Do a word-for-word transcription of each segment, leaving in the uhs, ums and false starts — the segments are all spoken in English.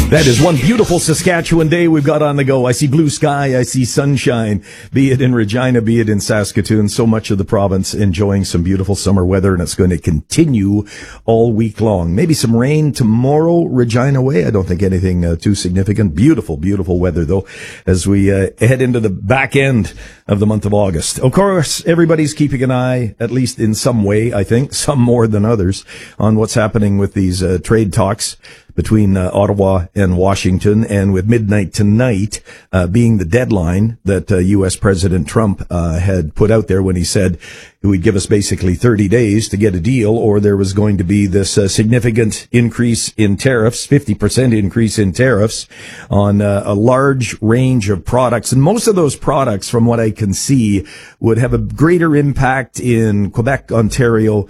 That is one beautiful Saskatchewan day we've got on the go. I see blue sky, I see sunshine, be it in Regina, be it in Saskatoon. So much of the province enjoying some beautiful summer weather, and it's going to continue all week long. Maybe some rain tomorrow, Regina way. I don't think anything uh, too significant. Beautiful, beautiful weather, though, as we uh, head into the back end of the month of August. Of course, everybody's keeping an eye, at least in some way, I think, some more than others, on what's happening with these uh, trade talks between uh, Ottawa and Washington, and with midnight tonight uh, being the deadline that uh, U S President Trump uh, had put out there when he said he would give us basically thirty days to get a deal, or there was going to be this uh, significant increase in tariffs, fifty percent increase in tariffs on uh, a large range of products. And most of those products, from what I can see, would have a greater impact in Quebec, Ontario,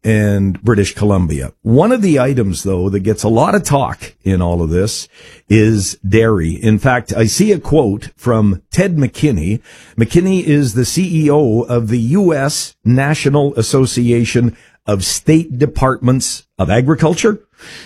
and British Columbia. One of the items, though, that gets a lot of talk in all of this is dairy. In fact, I see a quote from Ted McKinney. McKinney is the C E O of the U S National Association of State Departments of Agriculture.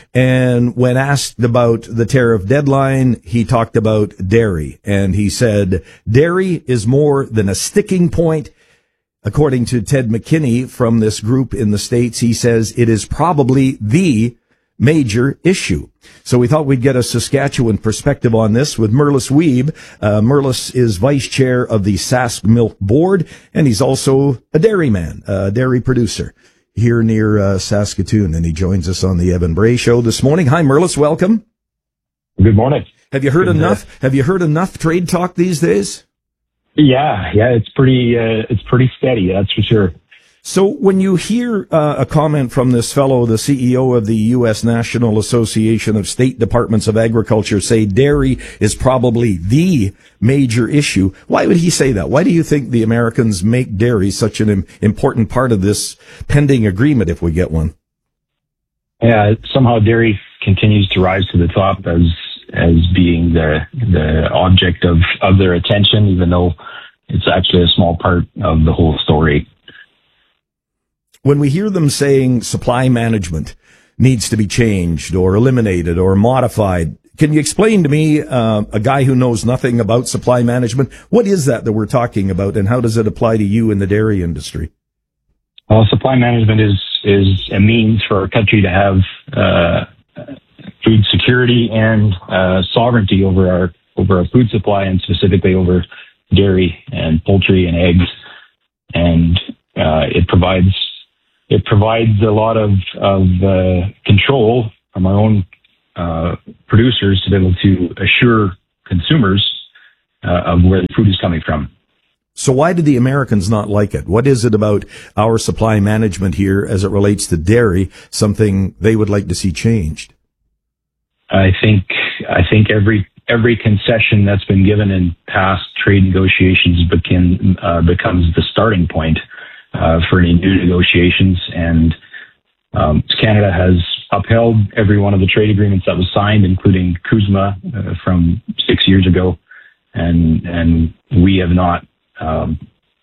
And when asked about the tariff deadline, he talked about dairy. And he said, dairy is more than a sticking point. According to Ted McKinney from this group in the States, he says it is probably the major issue. So we thought we'd get a Saskatchewan perspective on this with Merlis Wiebe. Uh, Merlis is vice chair of the Sask Milk Board, and he's also a dairyman, a dairy producer here near uh, Saskatoon. And he joins us on the Evan Bray Show this morning. Hi, Merlis. Welcome. Good morning. Have you heard Good enough? Day. Have you heard enough trade talk these days? Yeah, yeah, it's pretty, uh, it's pretty steady, that's for sure. So when you hear uh, a comment from this fellow, the C E O of the U S National Association of State Departments of Agriculture, say dairy is probably the major issue, why would he say that? Why do you think the Americans make dairy such an important part of this pending agreement if we get one? Yeah, somehow dairy continues to rise to the top as as being the the object of, of their attention, even though it's actually a small part of the whole story. When we hear them saying supply management needs to be changed or eliminated or modified, can you explain to me, uh, a guy who knows nothing about supply management, what is that that we're talking about, and how does it apply to you in the dairy industry? Well, supply management is, is a means for our country to have uh food security and uh, sovereignty over our over our food supply, and specifically over dairy and poultry and eggs. And uh, it provides it provides a lot of of uh, control from our own uh, producers to be able to assure consumers uh, of where the food is coming from. So why do the Americans not like it? What is it about our supply management here as it relates to dairy, something they would like to see changed? I think I think every every concession that's been given in past trade negotiations begin, uh, becomes the starting point uh, for any new negotiations. And um, Canada has upheld every one of the trade agreements that was signed, including CUSMA uh, from six years ago, and and we have not um,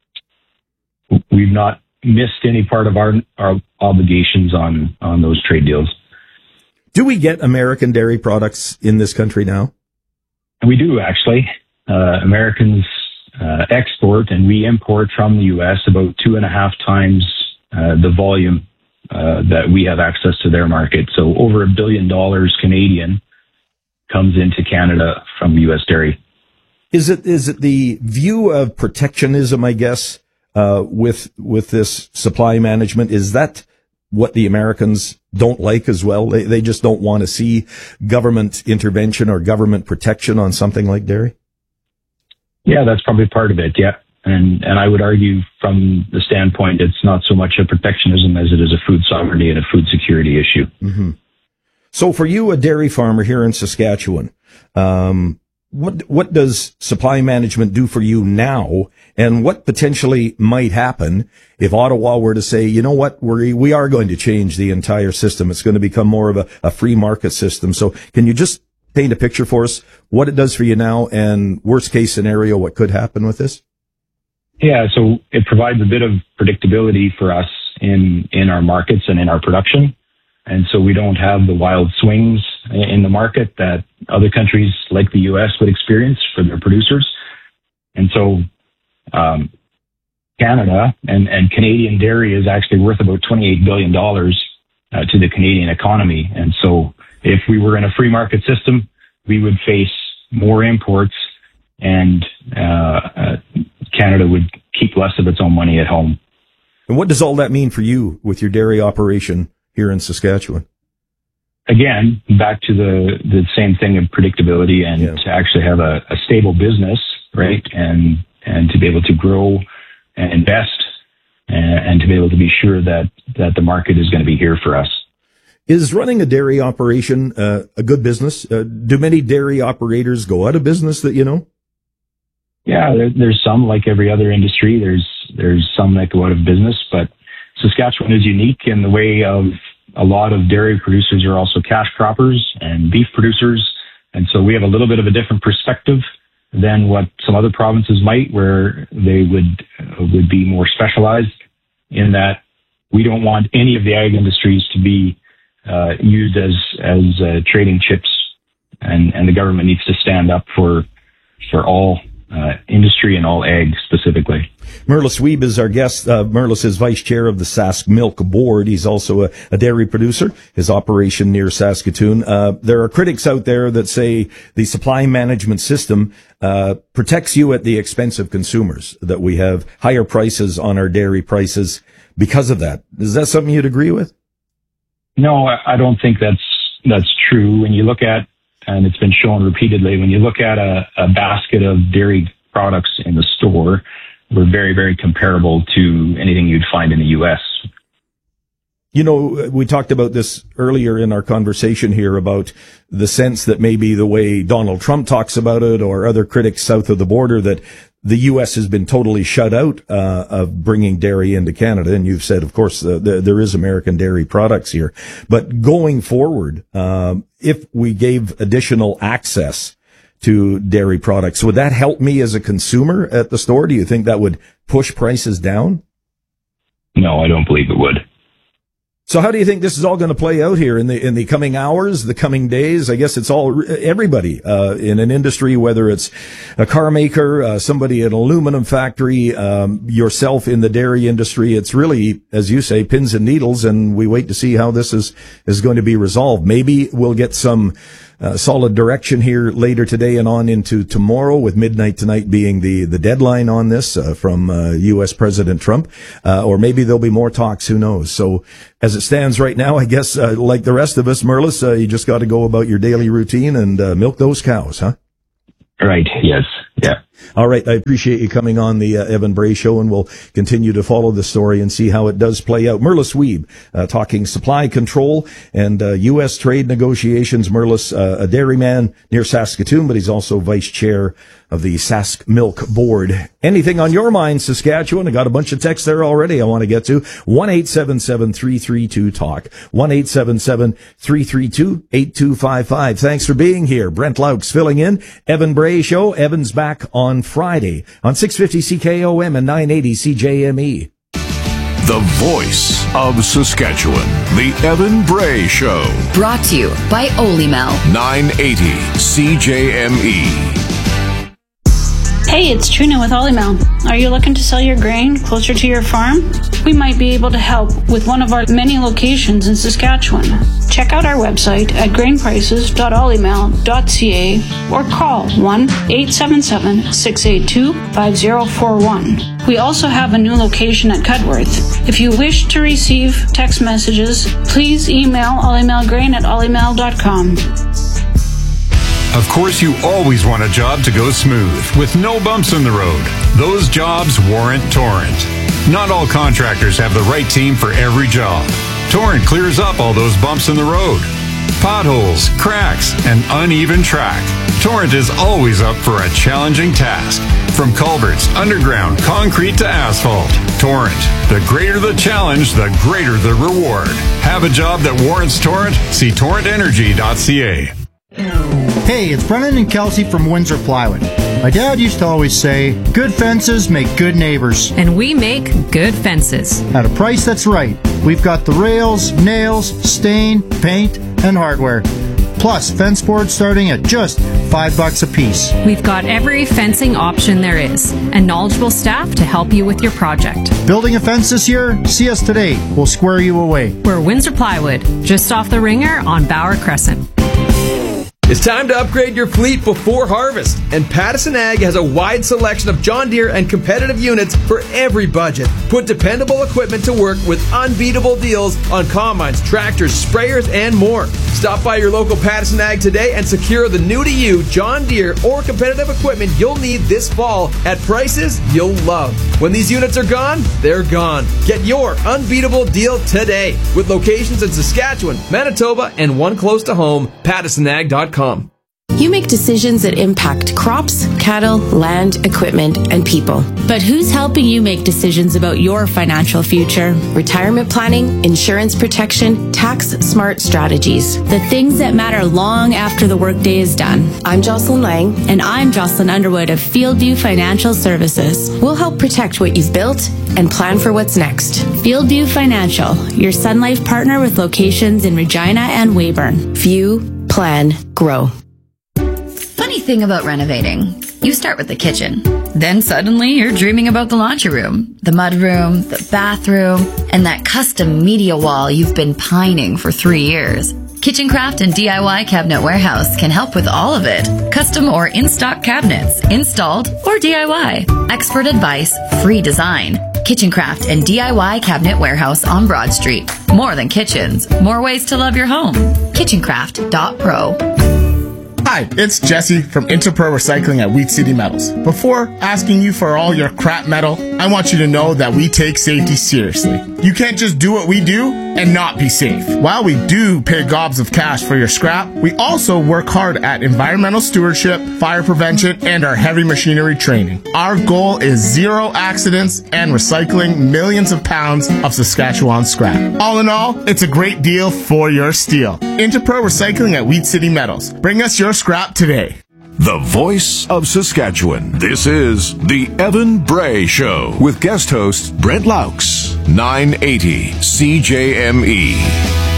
we've not missed any part of our our obligations on on those trade deals. Do we get American dairy products in this country now? We do, actually. Uh, Americans uh, export and we import from the U S about two and a half times uh, the volume uh, that we have access to their market. So over a billion dollars Canadian comes into Canada from U S dairy. Is it is it the view of protectionism, I guess, uh, with with this supply management? Is that what the Americans don't like as well? They, they just don't want to see government intervention or government protection on something like dairy? Yeah, that's probably part of it, yeah. And and I would argue from the standpoint, it's not so much a protectionism as it is a food sovereignty and a food security issue. Mm-hmm. So for you, a dairy farmer here in Saskatchewan, um, what what does supply management do for you now, and what potentially might happen if Ottawa were to say, you know what, we we are going to change the entire system. It's going to become more of a, a free market system. So can you just paint a picture for us what it does for you now, and worst case scenario, what could happen with this? Yeah, so it provides a bit of predictability for us in in our markets and in our production. And so we don't have the wild swings in the market that other countries like the U S would experience for their producers. And so um, Canada and, and Canadian dairy is actually worth about twenty-eight billion dollars uh, to the Canadian economy. And so if we were in a free market system, we would face more imports, and uh, uh, Canada would keep less of its own money at home. And what does all that mean for you with your dairy operation here in Saskatchewan? Again, back to the, the same thing of predictability and yeah. to actually have a, a stable business, right? And, and to be able to grow and invest and, and to be able to be sure that, that the market is going to be here for us. Is running a dairy operation uh, a good business? Uh, do many dairy operators go out of business that you know? Yeah, there, there's some, like every other industry. There's there's some that go out of business, but Saskatchewan is unique in the way of a lot of dairy producers are also cash croppers and beef producers, and so we have a little bit of a different perspective than what some other provinces might, where they would uh, would be more specialized in that we don't want any of the ag industries to be uh, used as as uh, trading chips, and and the government needs to stand up for for all uh, industry and all ag specifically. Merlis Wiebe is our guest. Uh, Merlis is vice chair of the Sask Milk Board. He's also a, a dairy producer, his operation near Saskatoon. Uh, there are critics out there that say the supply management system uh, protects you at the expense of consumers, that we have higher prices on our dairy prices because of that. Is that something you'd agree with? No, I don't think that's that's true. When you look at, and it's been shown repeatedly, when you look at a, a basket of dairy products in the store, we're very, very comparable to anything you'd find in the U S. You know, we talked about this earlier in our conversation here about the sense that maybe the way Donald Trump talks about it, or other critics south of the border, that the U S has been totally shut out uh, of bringing dairy into Canada. And you've said, of course, uh, the, there is American dairy products here. But going forward, um, if we gave additional access to dairy products, would that help me as a consumer at the store? Do you think that would push prices down? No, I don't believe it would. So how do you think this is all going to play out here in the in the coming hours, the coming days? I guess it's all everybody uh, in an industry, whether it's a car maker, uh, somebody at an aluminum factory, um, yourself in the dairy industry. It's really, as you say, pins and needles, and we wait to see how this is is going to be resolved. Maybe we'll get some Uh, solid direction here later today and on into tomorrow, with midnight tonight being the, the deadline on this uh, from uh, U S President Trump. Uh, or maybe there'll be more talks, who knows. So as it stands right now, I guess, uh, like the rest of us, Merlis, uh, you just got to go about your daily routine and uh, milk those cows, huh? Right, yes, yeah. All right, I appreciate you coming on the uh, Evan Bray Show, and we'll continue to follow the story and see how it does play out. Merlis Wiebe, uh, talking supply control and uh, U S trade negotiations. Merlis, uh, a dairyman near Saskatoon, but he's also vice chair of the Sask Milk Board. Anything on your mind, Saskatchewan? I got a bunch of texts there already I want to get to. one eight seven seven, three three two, talk. one eight seven seven, three three two, eight two five five. Thanks for being here. Brent Laux filling in. Evan Bray Show. Evan's back on Friday on six fifty C K O M and nine eighty C J M E. The voice of Saskatchewan. The Evan Bray Show. Brought to you by Olymel. nine eighty C J M E. Hey, it's Trina with Olymel. Are you looking to sell your grain closer to your farm? We might be able to help with one of our many locations in Saskatchewan. Check out our website at grain prices dot olymel dot c a or call one eight seven seven, six eight two, five zero four one. We also have a new location at Cudworth. If you wish to receive text messages, please email olymelgrain at olymel dot com. Of course, you always want a job to go smooth, with no bumps in the road. Those jobs warrant Torrent. Not all contractors have the right team for every job. Torrent clears up all those bumps in the road. Potholes, cracks, and uneven track. Torrent is always up for a challenging task. From culverts, underground, concrete to asphalt. Torrent. The greater the challenge, the greater the reward. Have a job that warrants Torrent? See torrent energy dot c a. Hey, it's Brennan and Kelsey from Windsor Plywood. My dad used to always say, good fences make good neighbors. And we make good fences. At a price that's right. We've got the rails, nails, stain, paint, and hardware. plus fence boards starting at just five bucks a piece. We've got every fencing option there is and knowledgeable staff to help you with your project. Building a fence this year? See us today. We'll square you away. We're Windsor Plywood, just off the Ringer on Bauer Crescent. It's time to upgrade your fleet before harvest, and Pattison Ag has a wide selection of John Deere and competitive units for every budget. Put dependable equipment to work with unbeatable deals on combines, tractors, sprayers, and more. Stop by your local Pattison Ag today and secure the new-to-you John Deere or competitive equipment you'll need this fall at prices you'll love. When these units are gone, they're gone. Get your unbeatable deal today with locations in Saskatchewan, Manitoba, and one close to home, pattison ag dot com. You make decisions that impact crops, cattle, land, equipment, and people. But who's helping you make decisions about your financial future? Retirement planning, insurance protection, tax-smart strategies. The things that matter long after the workday is done. I'm Jocelyn Lang. And I'm Jocelyn Underwood of Fieldview Financial Services. We'll help protect what you've built and plan for what's next. Fieldview Financial, your Sun Life partner with locations in Regina and Weyburn. View, plan, grow. Funny thing about renovating, you start with the kitchen. Then suddenly you're dreaming about the laundry room, the mudroom, the bathroom, and that custom media wall you've been pining for three years. Kitchencraft and D I Y Cabinet Warehouse can help with all of it. Custom or in-stock cabinets, installed or D I Y. Expert advice, free design. Kitchencraft and D I Y Cabinet Warehouse on Broad Street. More than kitchens, more ways to love your home. kitchencraft dot pro. Hi, it's Jesse from Interpro Recycling at Wheat City Metals. Before asking you for all your crap metal, I want you to know that we take safety seriously. You can't just do what we do and not be safe. While we do pay gobs of cash for your scrap, we also work hard at environmental stewardship, fire prevention, and our heavy machinery training. Our goal is zero accidents and recycling millions of pounds of Saskatchewan scrap. All in all, it's a great deal for your steel. Interpro Recycling at Wheat City Metals. Bring us your scrap today. The voice of Saskatchewan. This is the Evan Bray Show with guest host Brent Laux, nine eighty C J M E.